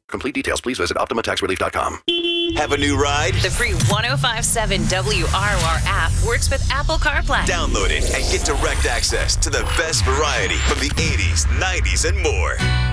Complete details, please visit OptimaTaxRelief.com. Have a new ride? The free 105.7 WROR app works with Apple CarPlay. Download it and get direct access to the best variety from the 80s, 90s, and more.